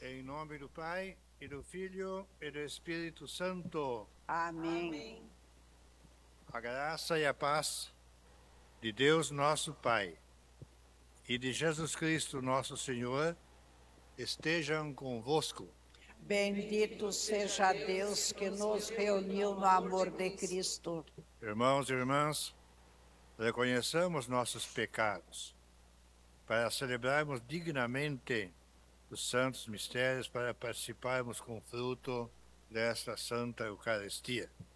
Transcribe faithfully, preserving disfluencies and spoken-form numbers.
Em nome do Pai, e do Filho, e do Espírito Santo. Amém. Amém. A graça e a paz de Deus nosso Pai e de Jesus Cristo nosso Senhor estejam convosco. Bendito seja Deus que nos reuniu no amor de Cristo. Irmãos e irmãs, reconheçamos nossos pecados para celebrarmos dignamente os santos mistérios, para participarmos com fruto desta Santa Eucaristia.